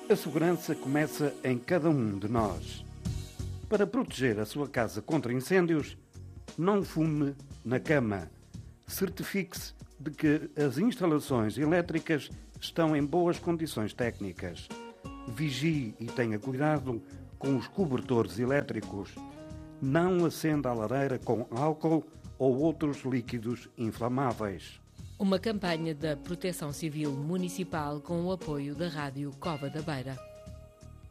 A segurança começa em cada um de nós. Para proteger a sua casa contra incêndios, não fume na cama. Certifique-se de que as instalações elétricas estão em boas condições técnicas. Vigie e tenha cuidado com os cobertores elétricos. Não acenda a lareira com álcool ou outros líquidos inflamáveis. Uma campanha da Proteção Civil Municipal com o apoio da Rádio Cova da Beira.